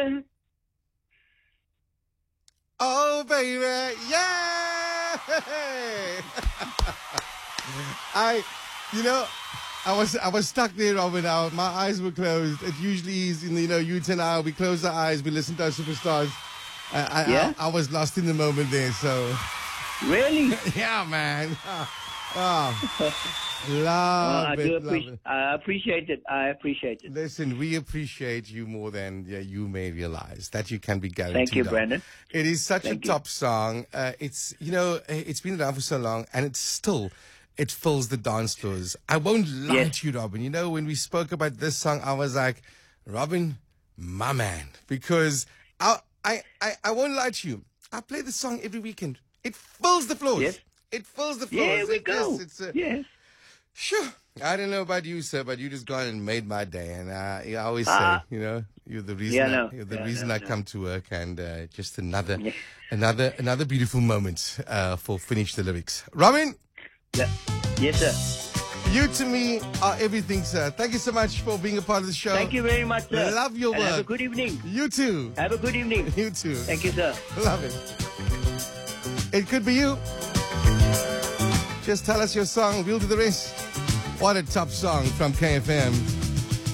Oh, baby, yeah! I, you know, I was stuck there, Robin. My eyes were closed. It usually is, you and I, we close our eyes, we listen to our superstars. Yeah? I was lost in the moment there, so. Really? Yeah, man. Oh, Well, love it. I appreciate it. I appreciate it. Listen, we appreciate you more than you may realize. That you can be guaranteed. Thank you, of. Brandon. It is such Thank a you. top song. It's been around for so long, and it fills the dance floors. I won't lie Yes. to you, Robin. When we spoke about this song, I was like, Robin, my man, because I won't lie to you. I play the song every weekend. It fills the floors. Yes. It fills the floors. Here we go. Yes. Sure. I don't know about you, sir, but you just gone and made my day. And I always say, you're the reason. You're the reason I come to work, and just another beautiful moment for Finish the Lyrics. Robin. Yeah. Yes, sir. You to me are everything, sir. Thank you so much for being a part of the show. Thank you very much, sir. Love your And work. have a good evening. You too. Have a good evening. You too. Thank you, sir. Love it. It could be you. Just tell us your song. We'll do the rest. What a top song from KFM.